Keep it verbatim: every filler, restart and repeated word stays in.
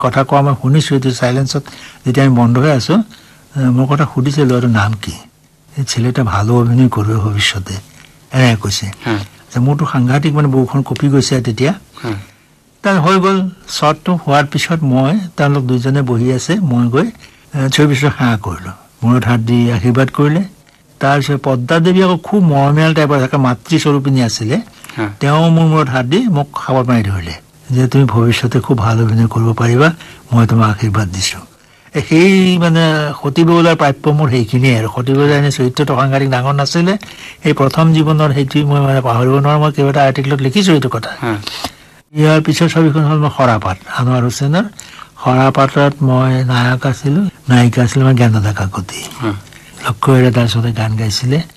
কথা কোৱা মই শুনিছোঁ এইটো চাইলেন্সত যেতিয়া আমি বন্ধ হৈ আছোঁ মোৰ কথা সুধিছে ল'ৰাটোৰ নাম কি এই ছেলেটা ভালো অভিনয় করবে ভবিষ্যতে এনেকৈ কৈছে যে মোৰতো সাংঘাতিক মানে বৌখন কপি গৈছে তেতিয়া তাৰ হৈ গ'ল শ্বটটো হোৱাৰ পিছত মই তেওঁলোক দুইজনে বহি আছে মই গৈ ছবি পিছত সেৱা কৰিলোঁ মূৰত হাত দি আশীৰ্বাদ কৰিলে তাৰপিছত পদ্মা দেৱী আকৌ খুব মৰমীয়াল টাইপৰ থাকে মাতৃস্বৰূপিনী আছিলে তেওঁ মোৰ মূৰত হাত দি মোক খাবৰ মাৰি ধৰিলে যে তুমি ভৱিষ্যতে খুব ভাল অভিনয় কৰিব পাৰিবা মই তোমাক আশীৰ্বাদ দিছোঁ সেই মানে সতী বেউলাৰ প্ৰাপ্য মোৰ সেইখিনিয়ে আৰু সতী বেউলাৰ এনে চৰিত্ৰটো সাংঘাতিক ডাঙৰ নাছিলে সেই প্ৰথম জীৱনৰ সেইটোৱে মই মানে পাহৰিব নোৱাৰোঁ মই কিবা এটা আৰ্টিকলত লিখিছোঁ এইটো কথা ইয়াৰ পিছৰ ছবিখন হ'ল মই সৰাপাত আনোৱাৰ হুছেইনৰ সৰাপাতত মই নায়ক আছিলোঁ নায়িকা আছিলোঁ মই জ্ঞানদা কাকতি লক্ষ্য হেৰাদাসতে গান গাইছিলে